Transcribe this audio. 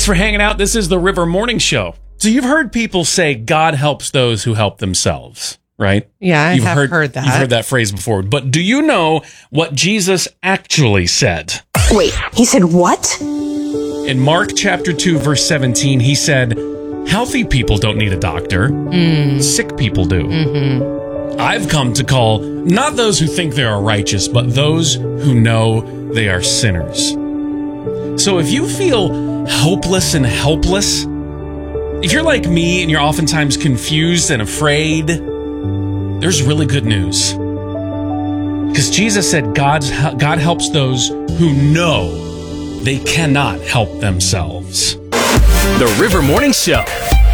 Thanks for hanging out. This is the River Morning Show. So you've heard people say God helps those who help themselves, right? Yeah, I have heard that. You've heard that phrase before. But do you know what Jesus actually said? Wait, he said what? In Mark chapter 2, verse 17, he said, healthy people don't need a doctor. Sick people do. Mm-hmm. I've come to call not those who think they are righteous, but those who know they are sinners. So if you feel hopeless and helpless, if you're like me and you're oftentimes confused and afraid, there's really good news. Because Jesus said God helps those who know they cannot help themselves. The River Morning Show.